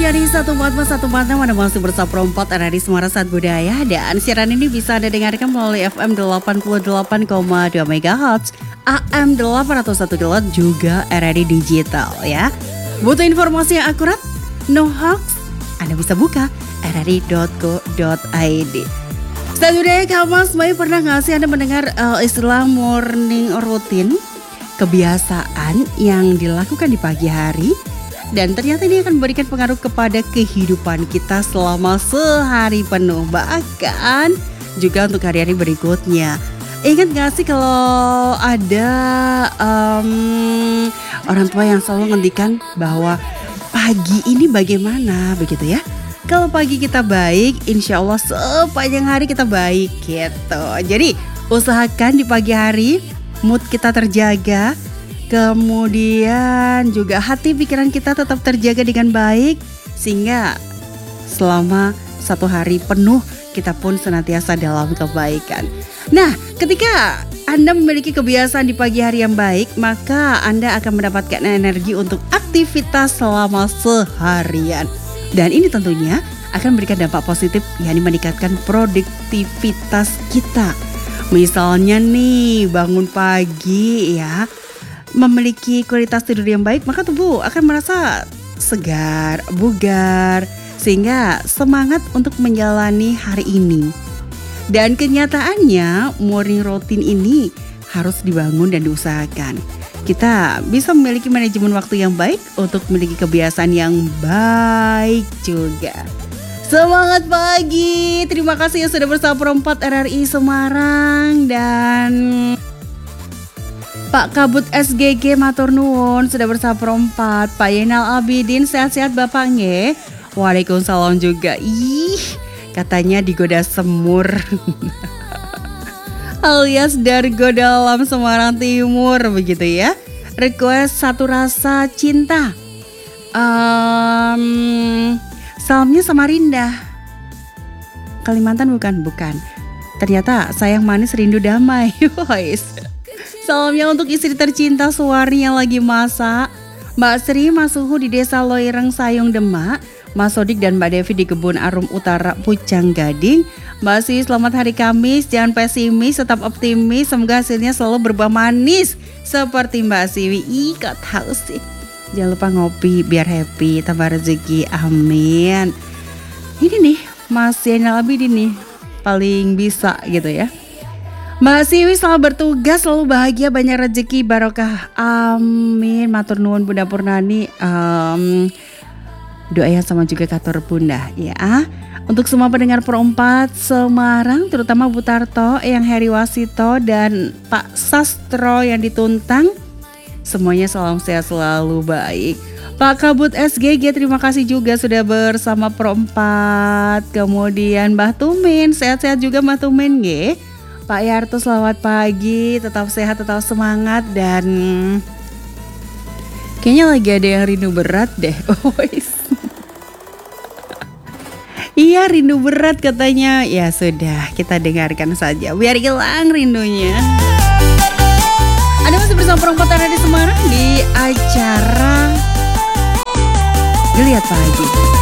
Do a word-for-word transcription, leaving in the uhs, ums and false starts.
Jadi satu empat empat satu empat enam Anda masih bersama Perempat R R I Semarang Saat Budaya. Dan siaran ini bisa Anda dengarkan melalui F M delapan puluh delapan koma dua MHz, A M delapan ratus satu kilohertz, juga R R I Digital ya. Butuh informasi yang akurat? No hoax? Anda bisa buka r r i dot co dot i d. Saat Budaya, Kamas, Bayi, pernah gak sih Anda mendengar uh, istilah morning routine? Kebiasaan yang dilakukan di pagi hari, dan ternyata ini akan memberikan pengaruh kepada kehidupan kita selama sehari penuh, bahkan juga untuk hari-hari berikutnya. Ingat gak sih kalau ada um, orang tua yang selalu ngendikan bahwa pagi ini bagaimana, begitu ya? Kalau pagi kita baik, insya Allah sepanjang hari kita baik gitu. Jadi usahakan di pagi hari mood kita terjaga, kemudian juga hati pikiran kita tetap terjaga dengan baik, sehingga selama satu hari penuh kita pun senantiasa dalam kebaikan. Nah, ketika Anda memiliki kebiasaan di pagi hari yang baik, maka Anda akan mendapatkan energi untuk aktivitas selama seharian. Dan ini tentunya akan memberikan dampak positif, yakni meningkatkan produktivitas kita. Misalnya nih, bangun pagi ya, memiliki kualitas tidur yang baik, maka tubuh akan merasa segar, bugar, sehingga semangat untuk menjalani hari ini. Dan kenyataannya morning routine ini harus dibangun dan diusahakan. Kita bisa memiliki manajemen waktu yang baik untuk memiliki kebiasaan yang baik juga. Semangat pagi, terima kasih yang sudah bersama Perempat R R I Semarang. Dan Pak Kabut S G G matur nuwun sudah bersama Perempat. Pak Yenal Abidin, sehat-sehat Bapak nge. Waalaikumsalam juga. Ih, katanya digoda semur alias Dargo dalam Semarang Timur, begitu ya. Request satu rasa cinta, um, salamnya Samarinda, Kalimantan bukan? Bukan. Ternyata sayang manis rindu damai. Salamnya untuk istri tercinta Suwarni yang lagi masak, Mbak Sri Mas Suhu di Desa Loireng Sayung Demak, Mas Sodik dan Mbak Devi di Kebun Arum Utara Pucang Gading. Mbak Siwi, selamat hari Kamis, jangan pesimis, tetap optimis, semoga hasilnya selalu berbuah manis seperti Mbak Siwi. Ih, kok tahu sih. Jangan lupa ngopi biar happy, tambah rezeki, amin. Ini nih Mas Yenal Abidin nih paling bisa gitu ya. Mbak Siwi, selamat bertugas, selalu bahagia, banyak rezeki, barokah, amin. Matur nuwun Bunda Purnani, um, doanya sama juga katur Bunda ya. Untuk semua pendengar Perempat Semarang, terutama Bu Tarto, Eyang Heri Wasito, dan Pak Sastro yang dituntang, semuanya salam sehat selalu, baik. Pak Kabut S G G, terima kasih juga sudah bersama Perempat. Kemudian Mbah Tumin, sehat-sehat juga Mbah Tumin nge. Pak Yarto, selamat pagi, tetap sehat, tetap semangat. Dan kayaknya lagi ada yang rindu berat deh. Iya, rindu berat katanya. Ya sudah, kita dengarkan saja biar hilang rindunya. Anda masih bersama Perempat R R I Semarang di acara Geliat Pagi.